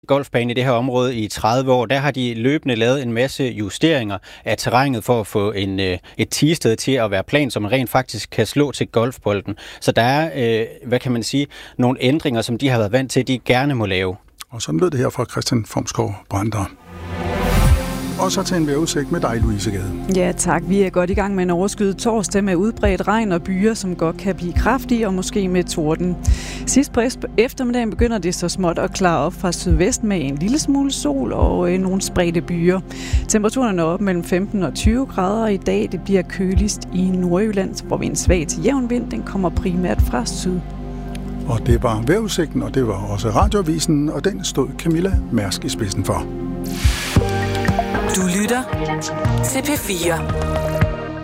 golfbane i det her område i 30 år. Der har de løbende lavet en masse justeringer af terrænet for at få et tigested til at være plan, som man rent faktisk kan slå til golfbolden. Så der er, hvad kan man sige, nogle ændringer, som de har været vant til, de gerne må lave. Og sådan lød det her fra Christian Fomskov Brander. Og så til en vejrudsigt med dig, Louise Gade. Ja tak, vi er godt i gang med en overskyet torsdag med udbredt regn og byer, som godt kan blive kraftige og måske med torden. Sidst på eftermiddagen begynder det så småt at klare op fra sydvest med en lille smule sol og nogle spredte byer. Temperaturen er op mellem 15 og 20 grader, og i dag det bliver køligst i Nordjylland, hvor vi en svag til jævn vind, den kommer primært fra syd. Og det var vejrudsigten, og det var også radioavisen, og den stod Camilla Mærsk i spidsen for. Du lytter til P4.